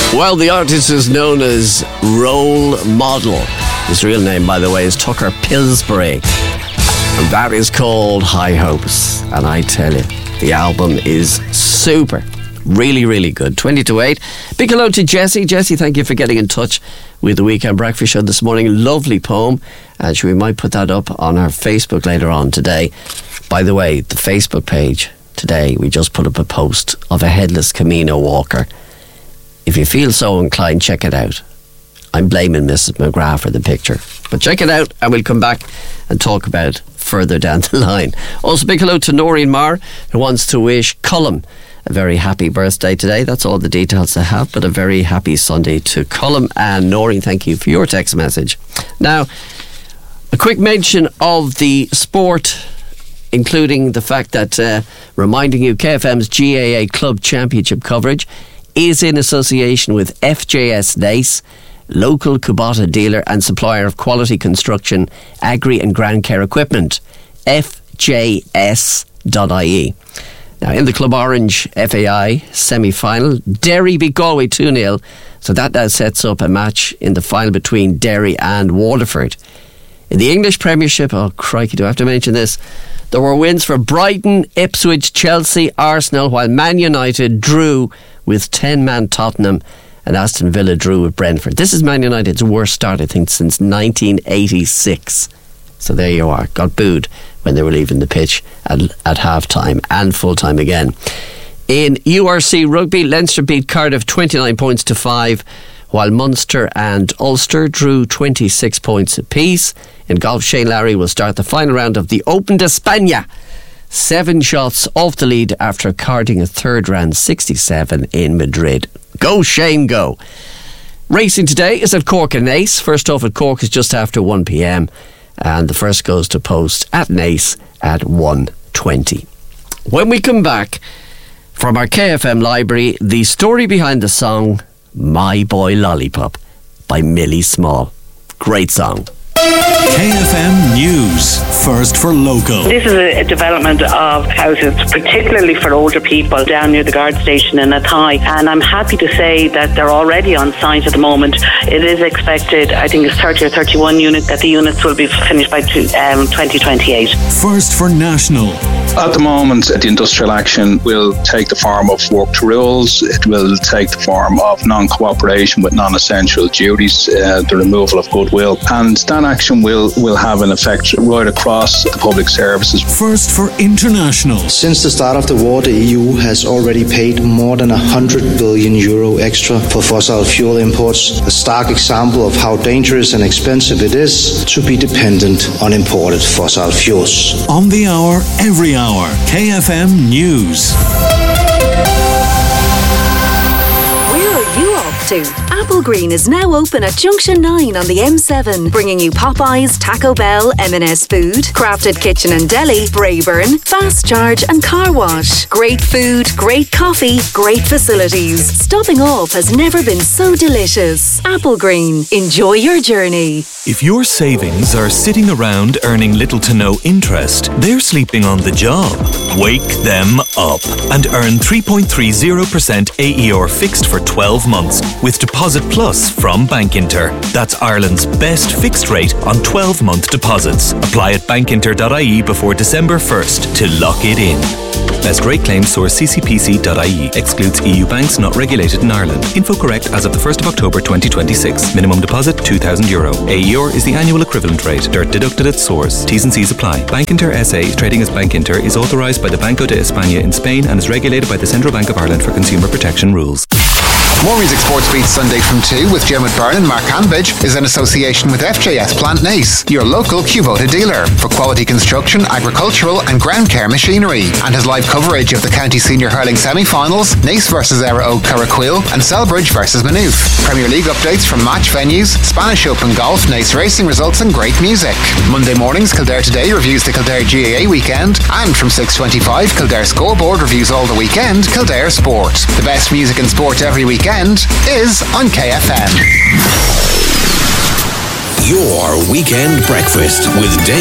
Well, the artist is known as Role Model. His real name, by the way, is Tucker Pillsbury. And that is called High Hopes. And I tell you, the album is super. Really, really good. 20 to 8. Big hello to Jessie. Jessie, thank you for getting in touch with the Weekend Breakfast Show this morning. Lovely poem. And we might put that up on our Facebook later on today. By the way, the Facebook page today, we just put up a post of a headless Camino walker. If you feel so inclined, check it out. I'm blaming Mrs. McGrath for the picture. But check it out and we'll come back and talk about it further down the line. Also, big hello to Noreen Marr, who wants to wish Colm a very happy birthday today. That's all the details I have, but a very happy Sunday to Colm and Noreen. Thank you for your text message. Now, a quick mention of the sport, including the fact that reminding you KFM's GAA Club Championship coverage is in association with FJS Naas, local Kubota dealer and supplier of quality construction, agri and ground care equipment. FJS.ie. Now, in the Club Orange FAI semi-final, Derry beat Galway 2-0, so that now sets up a match in the final between Derry and Waterford. In the English Premiership, oh crikey, do I have to mention this? There were wins for Brighton, Ipswich, Chelsea, Arsenal, while Man United drew with 10-man Tottenham and Aston Villa drew with Brentford. This is Man United's worst start, I think, since 1986. So there you are. Got booed when they were leaving the pitch at half-time and full-time again. In URC Rugby, Leinster beat Cardiff 29 points to 5, while Munster and Ulster drew 26 points apiece. In golf, Shane Lowry will start the final round of the Open de España. 7 shots off the lead after carding a third round 67 in Madrid. Go Shane, go. Racing today is at Cork and Naas. First off at Cork is just after 1 p.m. and the first goes to post at Naas at 1:20. When we come back from our KFM library, the story behind the song My Boy Lollipop by Millie Small. Great song. KFM News, first for local. This is a development of houses, particularly for older people, down near the guard station in Athy, and I'm happy to say that they're already on site at the moment. It is expected, I think it's 30 or 31 units, that the units will be finished by 2028. First for national. At the moment, the industrial action will take the form of worked rules. It will take the form of non-cooperation with non-essential duties, the removal of goodwill, and that action will have an effect right across the public services. First for international. Since the start of the war, the EU has already paid more than €100 billion extra for fossil fuel imports, a stark example of how dangerous and expensive it is to be dependent on imported fossil fuels. On the hour, every hour, KFM News. Where are you off to? Apple Green is now open at Junction 9 on the M7, bringing you Popeyes, Taco Bell, M&S Food, Crafted Kitchen and Deli, Brayburn, Fast Charge and Car Wash. Great food, great coffee, great facilities. Stopping off has never been so delicious. Apple Green. Enjoy your journey. If your savings are sitting around earning little to no interest, they're sleeping on the job. Wake them up and earn 3.30% AER fixed for 12 months with Deposit Plus from Bankinter. That's Ireland's best fixed rate on 12-month deposits. Apply at bankinter.ie before December 1st to lock it in. Best rate claims source ccpc.ie. Excludes EU banks not regulated in Ireland. Info correct as of the 1st of October 2026. Minimum deposit €2,000. AER is the annual equivalent rate. DIRT deducted at source. T's and C's apply. Bankinter SA, trading as Bankinter, is authorised by the Banco de España in Spain and is regulated by the Central Bank of Ireland for consumer protection rules. More Music Sports Beat Sunday from 2 with Jim Byrne and Mark Hanbidge is in association with FJS Plant Naas, your local Kubota dealer for quality construction, agricultural and ground care machinery, and has live coverage of the County Senior Hurling semi-finals, Naas vs Era Óg Carrickquill and Selbridge vs Maynooth. Premier League updates from match venues, Spanish Open golf, Naas racing results and great music. Monday mornings, Kildare Today reviews the Kildare GAA weekend, and from 6:25, Kildare Scoreboard reviews all the weekend, Kildare Sport. The best music and sport every weekend is on KFM. Your weekend breakfast with Dave.